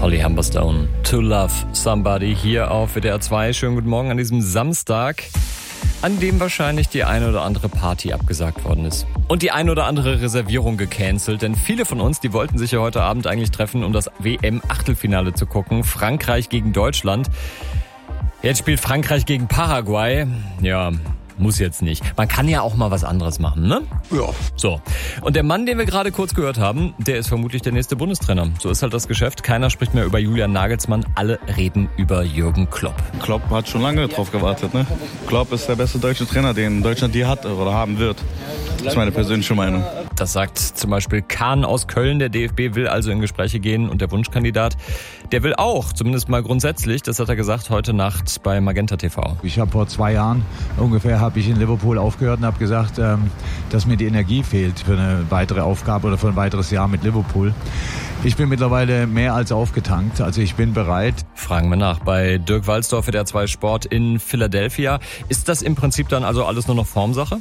Holly Humberstone, To Love Somebody hier auf WDR 2. Schönen guten Morgen an diesem Samstag, an dem wahrscheinlich die eine oder andere Party abgesagt worden ist. Und die eine oder andere Reservierung gecancelt, denn viele von uns, die wollten sich ja heute Abend eigentlich treffen, um das WM-Achtelfinale zu gucken. Frankreich gegen Deutschland. Jetzt spielt Frankreich gegen Paraguay. Ja, muss jetzt nicht. Man kann ja auch mal was anderes machen, ne? Ja. So. Und der Mann, den wir gerade kurz gehört haben, der ist vermutlich der nächste Bundestrainer. So ist halt das Geschäft. Keiner spricht mehr über Julian Nagelsmann. Alle reden über Jürgen Klopp. Klopp hat schon lange drauf gewartet, ne? Klopp ist der beste deutsche Trainer, den Deutschland je hat oder haben wird. Das ist meine persönliche Meinung. Das sagt zum Beispiel Kahn aus Köln. Der DFB will also in Gespräche gehen und der Wunschkandidat, der will auch, zumindest mal grundsätzlich, das hat er gesagt heute Nacht bei Magenta TV. Ich habe vor 2 Jahren ungefähr in Liverpool aufgehört und habe gesagt, dass mir die Energie fehlt für eine weitere Aufgabe oder für ein weiteres Jahr mit Liverpool. Ich bin mittlerweile mehr als aufgetankt, also ich bin bereit. Fragen wir nach bei Dirk Walzdorf, WDR 2 Sport in Philadelphia. Ist das im Prinzip dann also alles nur noch Formsache?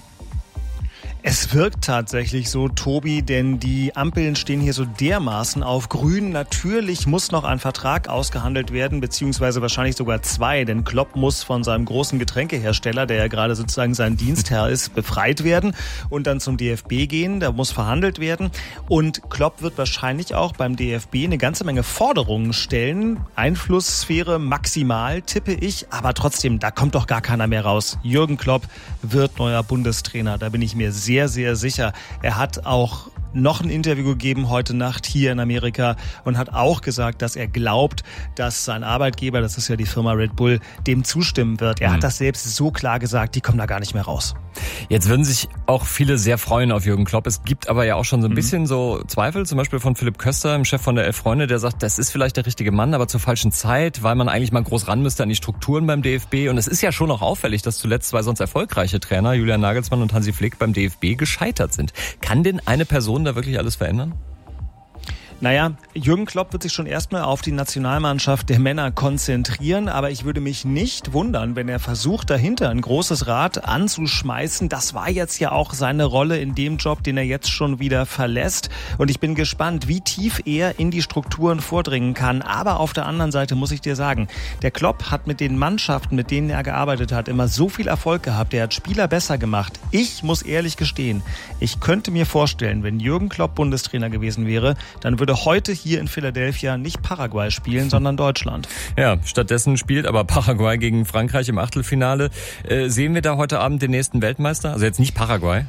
Es wirkt tatsächlich so, Tobi, denn die Ampeln stehen hier so dermaßen auf grün. Natürlich muss noch ein Vertrag ausgehandelt werden, beziehungsweise wahrscheinlich sogar 2, denn Klopp muss von seinem großen Getränkehersteller, der ja gerade sozusagen sein Dienstherr ist, befreit werden und dann zum DFB gehen. Da muss verhandelt werden und Klopp wird wahrscheinlich auch beim DFB eine ganze Menge Forderungen stellen. Einflusssphäre maximal, tippe ich, aber trotzdem, da kommt doch gar keiner mehr raus. Jürgen Klopp wird neuer Bundestrainer, da bin ich mir sehr, sehr sicher. Er hat auch noch ein Interview gegeben heute Nacht hier in Amerika und hat auch gesagt, dass er glaubt, dass sein Arbeitgeber, das ist ja die Firma Red Bull, dem zustimmen wird. Er hat das selbst so klar gesagt, die kommen da gar nicht mehr raus. Jetzt würden sich auch viele sehr freuen auf Jürgen Klopp. Es gibt aber ja auch schon so ein bisschen so Zweifel, zum Beispiel von Philipp Köster, dem Chef von der Elf Freunde, der sagt, das ist vielleicht der richtige Mann, aber zur falschen Zeit, weil man eigentlich mal groß ran müsste an die Strukturen beim DFB. Und es ist ja schon auch auffällig, dass zuletzt 2 sonst erfolgreiche Trainer, Julian Nagelsmann und Hansi Flick, beim DFB gescheitert sind. Kann denn eine Person da wirklich alles verändern? Naja, Jürgen Klopp wird sich schon erstmal auf die Nationalmannschaft der Männer konzentrieren, aber ich würde mich nicht wundern, wenn er versucht, dahinter ein großes Rad anzuschmeißen. Das war jetzt ja auch seine Rolle in dem Job, den er jetzt schon wieder verlässt. Und ich bin gespannt, wie tief er in die Strukturen vordringen kann. Aber auf der anderen Seite muss ich dir sagen, der Klopp hat mit den Mannschaften, mit denen er gearbeitet hat, immer so viel Erfolg gehabt. Er hat Spieler besser gemacht. Ich muss ehrlich gestehen, ich könnte mir vorstellen, wenn Jürgen Klopp Bundestrainer gewesen wäre, dann würde heute hier in Philadelphia nicht Paraguay spielen, sondern Deutschland. Ja, stattdessen spielt aber Paraguay gegen Frankreich im Achtelfinale. Sehen wir da heute Abend den nächsten Weltmeister? Also jetzt nicht Paraguay?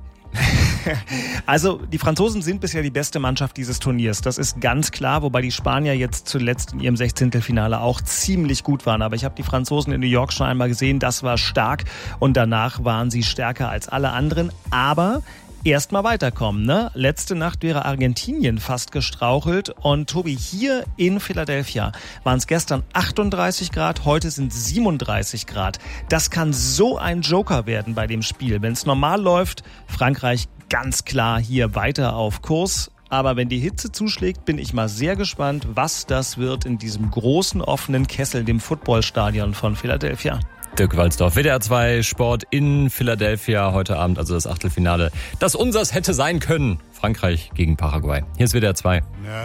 Also die Franzosen sind bisher die beste Mannschaft dieses Turniers. Das ist ganz klar, wobei die Spanier jetzt zuletzt in ihrem 16. auch ziemlich gut waren. Aber ich habe die Franzosen in New York schon einmal gesehen, das war stark und danach waren sie stärker als alle anderen. Aber erstmal weiterkommen, ne? Letzte Nacht wäre Argentinien fast gestrauchelt und Tobi, hier in Philadelphia waren es gestern 38 Grad, heute sind 37 Grad. Das kann so ein Joker werden bei dem Spiel. Wenn es normal läuft, Frankreich ganz klar hier weiter auf Kurs. Aber wenn die Hitze zuschlägt, bin ich mal sehr gespannt, was das wird in diesem großen offenen Kessel, dem Footballstadion von Philadelphia. Dirk Walzdorf, WDR 2 Sport in Philadelphia heute Abend, also das Achtelfinale, das unsers hätte sein können. Frankreich gegen Paraguay. Hier ist WDR 2.